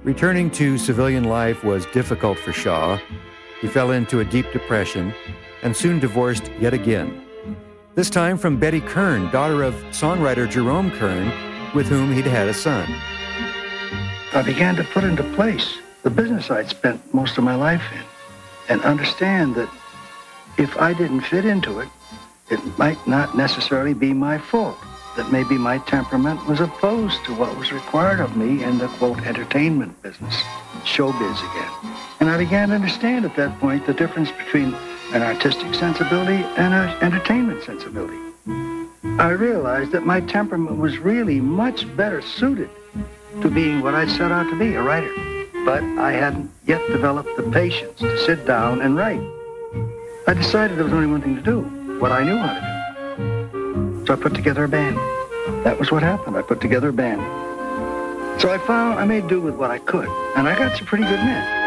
Returning to civilian life was difficult for Shaw. He fell into a deep depression and soon divorced yet again. This time from Betty Kern, daughter of songwriter Jerome Kern, with whom he'd had a son. I began to put into place the business I'd spent most of my life in and understand that if I didn't fit into it, it might not necessarily be my fault, that maybe my temperament was opposed to what was required of me in the, quote, entertainment business, showbiz again. And I began to understand at that point the difference between an artistic sensibility and an entertainment sensibility. I realized that my temperament was really much better suited to being what I'd set out to be, a writer. But I hadn't yet developed the patience to sit down and write. I decided there was only one thing to do, what I knew how to do. So I put together a band. That was what happened. I put together a band. So I made do with what I could, and I got some pretty good men.